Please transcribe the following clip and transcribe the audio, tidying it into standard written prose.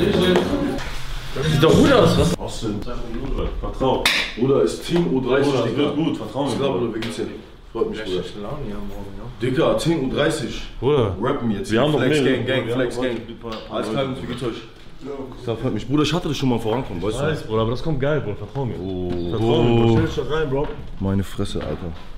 Das sieht doch gut aus, was? Austin, vertrau. Bruder, ist Team U30. Bruder, das wird gut, vertrau mir. Bruder, wie geht's dir? Freut mich, Bruder. Laune hier morgen, ja. Dicker, Team U30. Bruder, Rappen jetzt. wir haben noch Flex mehr. Gang, Flex Gang. Alles klar, wie geht's euch? Das freut mich. Bruder, ich hatte das schon mal vorankommen, weißt du? Bruder, aber das kommt geil, Bruder, vertrau mir. Oh. Vertrau mir, Bro. Stell dich doch rein, Bro. Meine Fresse, Alter.